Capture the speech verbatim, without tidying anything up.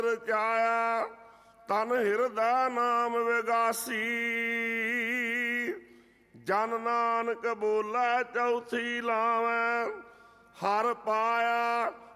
ਰਚਾਇਆ ਤਨ ਹਿਰਦਾ ਨਾਮ ਵਿਗਾਸੀ। ਜਨ ਨਾਨਕ ਬੋਲੇ ਚੌਥੀ ਲਾਵੈ ਹਰ ਪਾਇਆ